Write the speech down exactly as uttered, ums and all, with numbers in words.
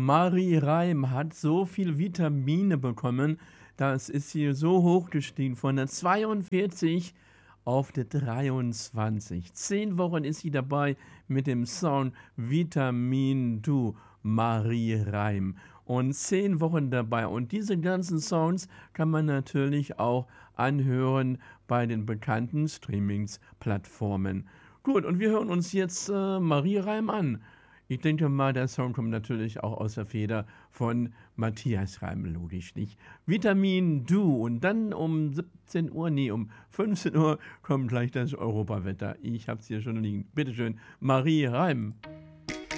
Marie Reim hat so viel Vitamine bekommen, das ist hier so hoch gestiegen von der zweiundvierzig auf der dreiundzwanzig. Zehn Wochen ist sie dabei mit dem Song Vitamin Du, Marie Reim. Und zehn Wochen dabei. Und diese ganzen Songs kann man natürlich auch anhören bei den bekannten Streamings-Plattformen. Gut, und wir hören uns jetzt äh, Marie Reim an. Ich denke mal, der Song kommt natürlich auch aus der Feder von Matthias Reim, logisch nicht. Vitamin Du und dann um siebzehn Uhr, nee, um fünfzehn Uhr kommt gleich das Europawetter. Ich hab's hier schon liegen. Bitteschön, Marie Reim.